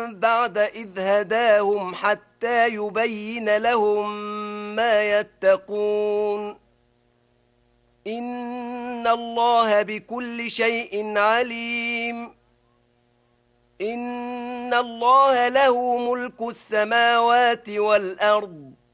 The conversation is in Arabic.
بعد إذ هداهم حتى يبين لهم ما يتقون إن الله بكل شيء عليم إن الله له ملك السماوات والأرض